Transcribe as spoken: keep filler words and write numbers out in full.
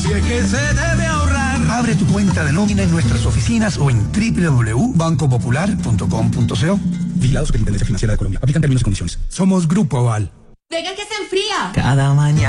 Si es que se debe ahorrar. Abre tu cuenta de nómina en nuestras oficinas o en doble u doble u doble u punto banco popular punto com punto co. Vigilado Superintendencia Financiera de Colombia. Aplican términos y condiciones. Somos Grupo Aval. Venga que se enfría. Cada mañana.